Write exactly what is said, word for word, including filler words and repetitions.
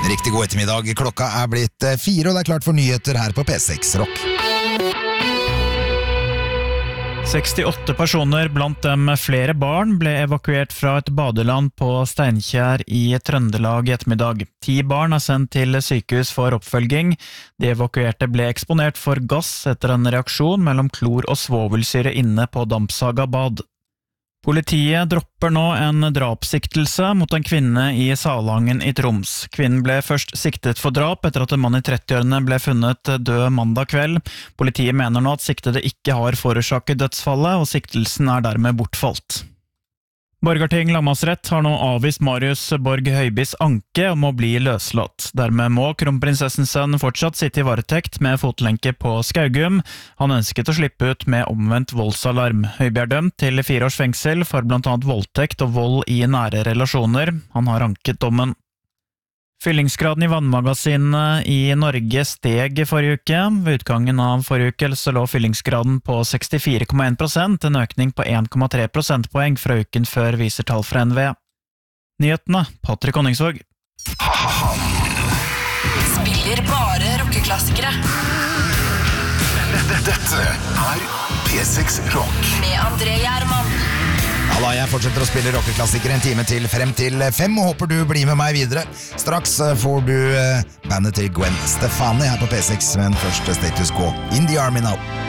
Riktig god ettermiddag, klokka er blitt fire, og det er klart for nyheter her på P seks Rock. sekstiåtte personer, blant dem flere barn, ble evakuert fra et badeland på Steinkjer i Trøndelag i ettermiddag. Ti barn er sendt til sykehus for oppfølging. De evakuerte ble eksponert for gass etter en reaksjon mellom klor og svovelsyre inne på Dampsaga bad. Politiet dropper nå en drapssiktelse mot en kvinne i Salangen i Troms. Kvinnen ble først siktet for drap etter at en mann i trettiårene ble funnet død mandag kveld. Politiet mener nå at siktede ikke har forårsaket dødsfallet, og siktelsen er dermed bortfalt. Borgarting lagmannsrett har nå avvist Marius Borg Høibis anke om å bli løslatt. Dermed må kronprinsessens sønn fortsatt sitte i varetekt med fotlenke på Skaugum. Han ønsket å slippe ut med omvendt voldsalarm. Høiby er dømt til fire års fengsel for blant annet voldtekt og vold i nære relasjoner. Han har anket dommen. Fyllingsgraden i vannmagasinene i Norge steg i forrige uke. Ved utgangen av forrige uke så lå fyllingsgraden på sekstifire komma en prosent, en økning på en komma tre prosentpoeng fra uken før, viser tall fra N V E. Nyhetene, Patrick Honningsvåg. Spiller bare rockeklassikere. Dette er P seks Rock. Med André Gjerman. Halla, jeg fortsetter å spille rockeklassikere en time til frem til fem, og håper du blir med meg videre. Straks får du bandet til Gwen Stefani her på P seks, men først Status Quo, In the Army Now.